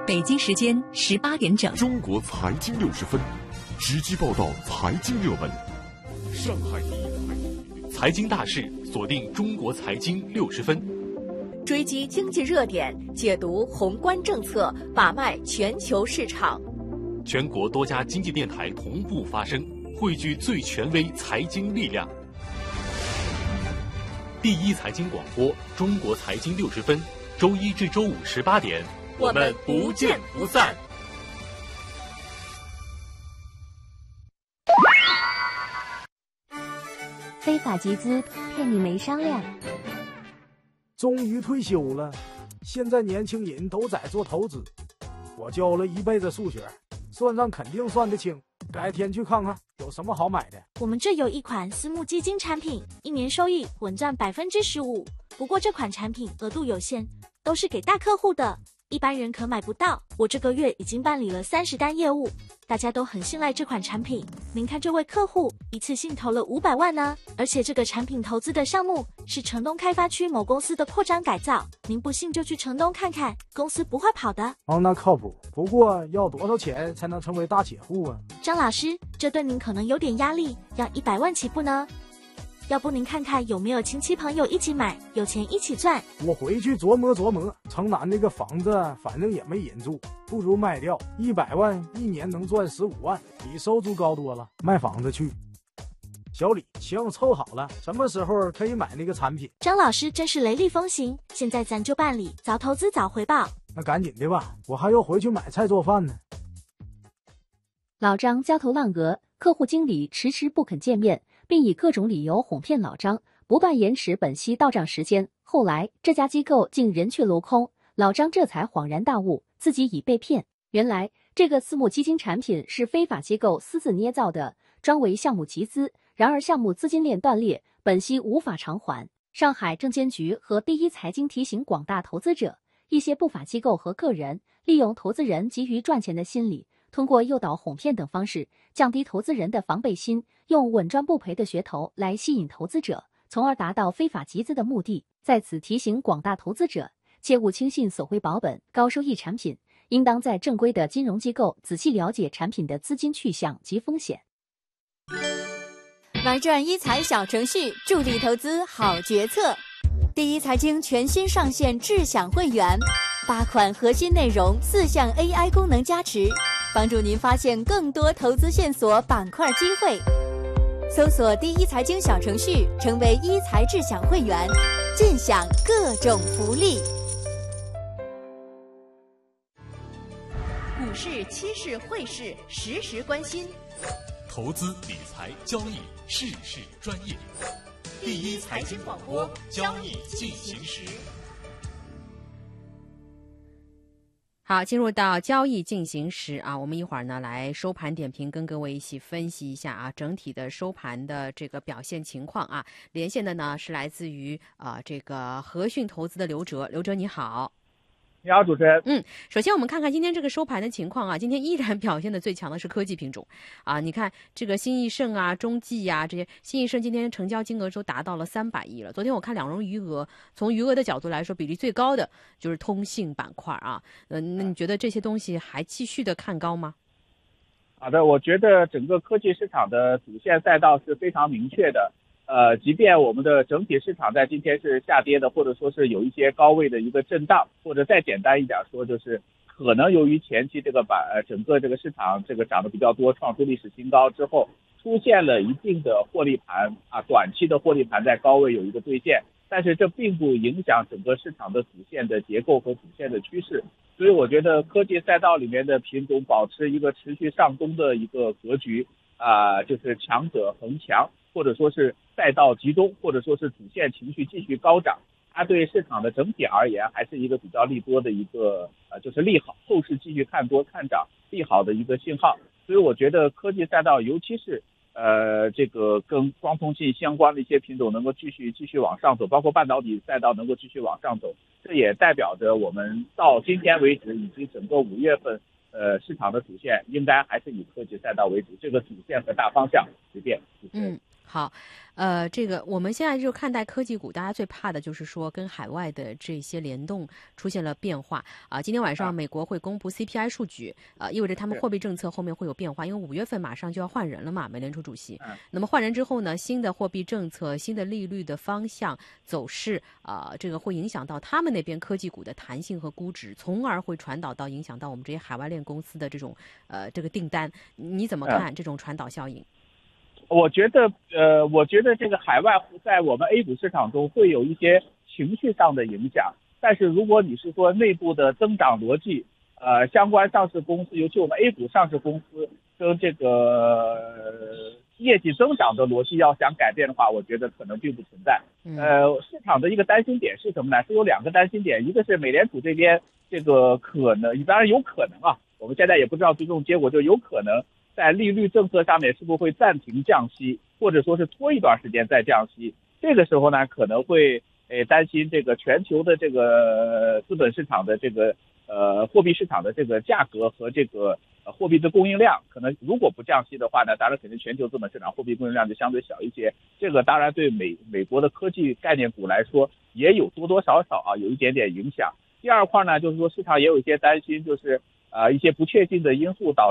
北京时间18点整， 中国财经60分，直击报道财经热门。上海第一财经大事，锁定中国财经60分， 追击经济热点，解读宏观政策，把脉全球市场。 全国多家经济电台同步发声，汇聚最权威财经力量。第一财经广播，中国财经60分，周一至周五18点， 我们不见不散。 非法集资骗你没商量。 终于退休了，现在年轻人都在做投资。我教了一辈子数学，算账肯定算得清。改天去看看有什么好买的。 我们这有一款私募基金产品，一年收益稳赚15%。不过这款产品额度有限，都是给大客户的，一般人可买不到。我这个月已经办理了30单业务，大家都很信赖这款产品。您看这位客户一次性投了500万呢，而且这个产品投资的项目是城东开发区某公司的扩张改造。您不信就去城东看看，公司不会跑的。 哦，那靠谱。不过要多少钱才能成为大企业户啊？ 张老师，这对您可能有点压力，要100万起步呢。要不您看看有没有亲戚朋友一起买，有钱一起赚。 我回去琢磨琢磨，城南那个房子反正也没人住，不如卖掉，100万一年能赚15万，比收租高多了。卖房子去。小李，行，凑好了，什么时候可以买那个产品？ 张老师真是雷厉风行，现在咱就办理，早投资早回报。 那赶紧的吧，我还要回去买菜做饭呢。 老张焦头烂额，客户经理迟迟不肯见面，并以各种理由哄骗老张，不断延迟本息到账时间。后来这家机构竟人去楼空，老张这才恍然大悟，自己已被骗。原来这个私募基金产品是非法机构私自捏造的，专为项目集资。然而项目资金链断裂，本息无法偿还。上海证监局和第一财经提醒广大投资者，一些不法机构和个人利用投资人急于赚钱的心理，通过诱导、哄骗等方式，降低投资人的防备心，用稳赚不赔的噱头来吸引投资者，从而达到非法集资的目的。在此提醒广大投资者，切勿轻信所谓保本、高收益产品，应当在正规的金融机构仔细了解产品的资金去向及风险。 玩转一财小程序，助力投资好决策。第一财经全新上线智享会员，8款核心内容，4项 AI 功能加持，帮助您发现更多投资线索、板块机会。搜索第一财经小程序，成为一财智享会员，尽享各种福利。 股市、期市、汇市，时时关心。 投资理财交易，事事专业。第一财经广播，交易进行时。 好，进入到交易进行时啊，我们一会儿呢来收盘点评，跟各位一起分析一下啊整体的收盘的这个表现情况啊。连线的呢是来自于这个和讯投资的刘哲，刘哲你好。 你好，主持人。 首先我们看看今天这个收盘的情况啊，今天依然表现的最强的是科技品种啊，你看这个新易盛啊、中纪啊这些，新易盛今天成交金额都达到了300亿了。昨天我看两融余额，从余额的角度来说，比例最高的就是通信板块啊。那你觉得这些东西还继续的看高吗？ 好的，我觉得整个科技市场的主线赛道是非常明确的。即便我们的整体市场在今天是下跌的，或者说是有一些高位的一个震荡，或者再简单一点说，就是可能由于前期这个整个这个市场这个涨得比较多，创出历史新高之后，出现了一定的获利盘啊，短期的获利盘在高位有一个兑现，但是这并不影响整个市场的主线的结构和主线的趋势。所以我觉得科技赛道里面的品种保持一个持续上攻的一个格局就是强者恒强，或者说是赛道集中，或者说是主线情绪继续高涨，它对市场的整体而言还是一个比较利多的一个就是利好，后市继续看多看涨利好的一个信号。所以我觉得科技赛道，尤其是这个跟光通信相关的一些品种能够继续往上走，包括半导体赛道能够继续往上走，这也代表着我们到今天为止以及整个5月份市场的主线应该还是以科技赛道为主，这个主线和大方向不变。 好，这个我们现在就看待科技股，大家最怕的就是说跟海外的这些联动出现了变化啊。今天晚上美国会公布 CPI 数据，意味着他们货币政策后面会有变化，因为5月份马上就要换人了嘛，美联储主席。那么换人之后呢，新的货币政策、新的利率的方向走势，这个会影响到他们那边科技股的弹性和估值，从而会传导到影响到我们这些海外链公司的这种这个订单。你怎么看这种传导效应？ 我觉得这个海外在我们 A 股市场中会有一些情绪上的影响，但是如果你是说内部的增长逻辑，相关上市公司，尤其我们 A 股上市公司跟这个业绩增长的逻辑要想改变的话，我觉得可能并不存在。市场的一个担心点是什么呢？是有2个担心点，一个是美联储这边这个可能，当然有可能啊，我们现在也不知道最终结果，就有可能在利率政策上面是不是会暂停降息，或者说是拖一段时间再降息。这个时候呢，可能会担心这个全球的这个资本市场的这个货币市场的这个价格和这个货币的供应量，可能如果不降息的话呢，当然肯定全球资本市场货币供应量就相对小一些。这个当然对美国的科技概念股来说也有多多少少有一点点影响。第二块呢，就是说市场也有一些担心，就是一些不确定的因素导